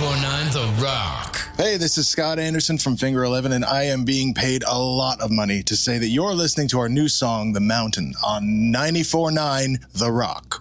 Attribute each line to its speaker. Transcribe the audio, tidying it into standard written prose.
Speaker 1: 94.9 The Rock.
Speaker 2: Hey, this is Scott Anderson from Finger 11, and I am being paid a lot of money to say that you're listening to our new song, The Mountain, on 94.9 The Rock.